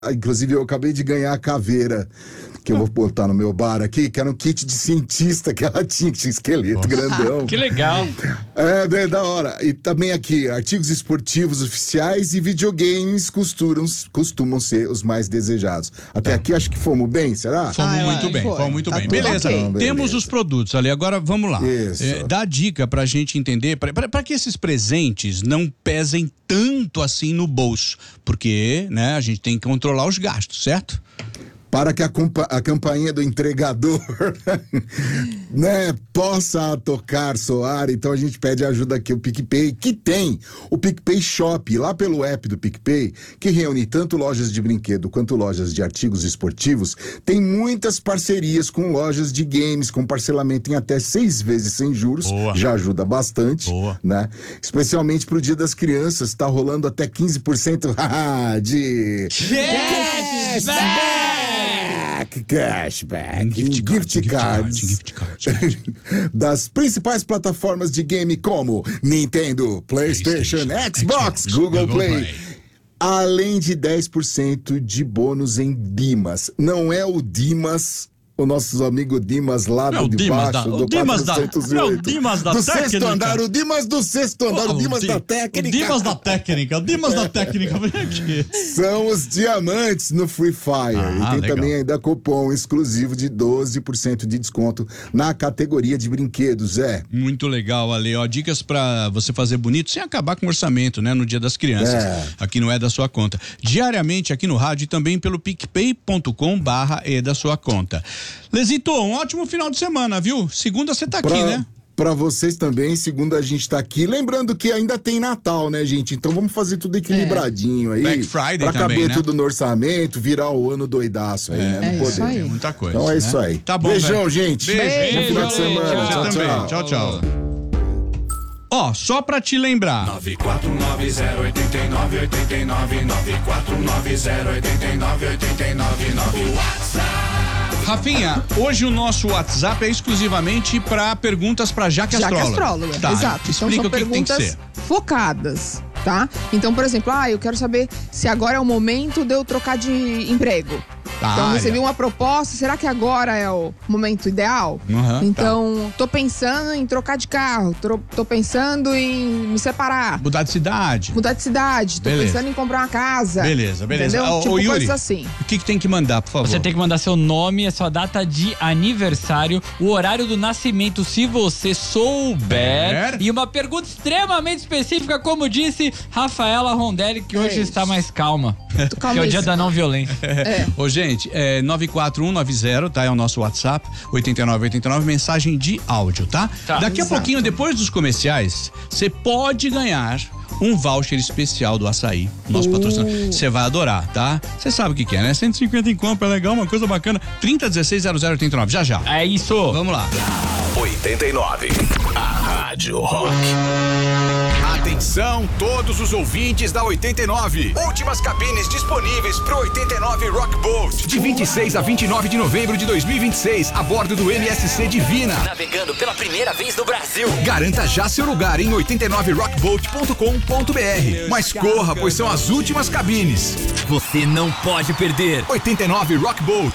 Inclusive, eu acabei de ganhar a caveira que eu vou botar no meu bar aqui, que era um kit de cientista que ela tinha esqueleto grandão. Que legal. É, bem da hora. E também aqui, artigos esportivos oficiais e videogames costumam ser os mais desejados. Até aqui acho que fomos bem, será? Fomos muito bem. Beleza, okay. Temos os produtos ali, agora vamos lá. Isso. Dá dica pra gente entender, pra que esses presentes não pesem tanto assim no bolso, porque, né, a gente tem que controlar os gastos, certo? Para que a campainha do entregador né, possa soar, então a gente pede ajuda aqui, o PicPay, que tem o PicPay Shop, lá pelo app do PicPay, que reúne tanto lojas de brinquedo quanto lojas de artigos esportivos, tem muitas parcerias com lojas de games, com parcelamento em até 6 vezes sem juros. Boa. Já ajuda bastante. Boa. Né? Especialmente pro Dia das Crianças, tá rolando até 15% de cashback, gift cards das principais plataformas de game como Nintendo, PlayStation, Xbox, Google Play. Além de 10% de bônus em Dimas. Não é o Dimas, o nosso amigo Dimas lá do Dimas do 408. O Dimas da do técnica. Sexto andar, o Dimas do sexto andar, o Dimas da técnica. O Dimas da técnica, vem aqui. São os diamantes no Free Fire. E tem legal. também ainda cupom exclusivo de 12% de desconto na categoria de brinquedos, Muito legal, Ale, ó, dicas pra você fazer bonito sem acabar com o orçamento, né, no Dia das Crianças. Aqui não é da sua conta. Diariamente aqui no rádio e também pelo picpay.com/é da sua conta. Lezito, um ótimo final de semana, viu? Segunda você tá aqui, né? Pra vocês também, segunda a gente tá aqui. Lembrando que ainda tem Natal, né, gente? Então vamos fazer tudo equilibradinho aí. Black Friday pra também, caber né? tudo no orçamento, virar o ano doidaço aí, né? Não isso aí. Tem muita coisa. Então é né? isso aí. Tá bom, beijão, velho. gente. Beijo. Bom final de semana. Você também. Tchau. Tchau. Ó, só pra te lembrar. 949088989 WhatsApp. Rafinha, hoje o nosso WhatsApp é exclusivamente pra perguntas pra Jaque Astróloga. Tá, exato. Então explica são o que tem que perguntas ser. focadas, tá? Então, por exemplo, eu quero saber se agora é o momento de eu trocar de emprego. Então, eu recebi uma proposta, será que agora é o momento ideal? Então, tô pensando em trocar de carro, tô pensando em me separar. Mudar de cidade. Tô pensando em comprar uma casa. Beleza. Entendeu? Tipo, Yuri, coisas assim. o que tem que mandar, por favor? Você tem que mandar seu nome, a sua data de aniversário, o horário do nascimento, se você souber. E uma pergunta extremamente específica, como disse Rafaela Rondelli, que hoje está mais calma. Que é o dia da não violência. Ô, gente, 94190, tá? É o nosso WhatsApp, 8989, mensagem de áudio, tá? Daqui a pouquinho, depois dos comerciais, você pode ganhar um voucher especial do Açaí, nosso patrocinador. Você vai adorar, tá? Você sabe o que é, né? 150 em compra, é legal, uma coisa bacana. 30160089, já. É isso. Vamos lá. 89, a Rádio Rock. Atenção, todos os ouvintes da 89. Últimas cabines disponíveis pro 89 Rock Boat. De 26 a 29 de novembro de 2026, a bordo do MSC Divina. Navegando pela primeira vez no Brasil. Garanta já seu lugar em 89rockboat.com.br. Mas corra, pois são as últimas cabines. Você não pode perder. 89 Rock Boat.